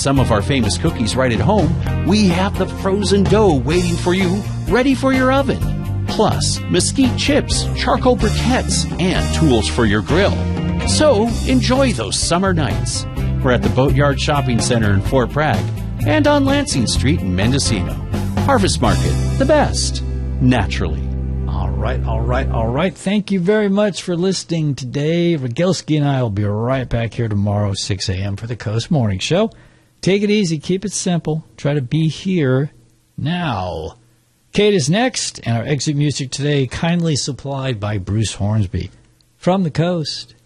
some of our famous cookies right at home, we have the frozen dough waiting for you, ready for your oven. Plus, mesquite chips, charcoal briquettes, and tools for your grill. So, enjoy those summer nights. We're at the Boatyard Shopping Center in Fort Bragg and on Lansing Street in Mendocino. Harvest Market, the best, naturally. All right. Thank you very much for listening today. Rogelski and I will be right back here tomorrow, 6 a.m. for the Coast Morning Show. Take it easy. Keep it simple. Try to be here now. Kate is next, and our exit music today kindly supplied by Bruce Hornsby. From the Coast.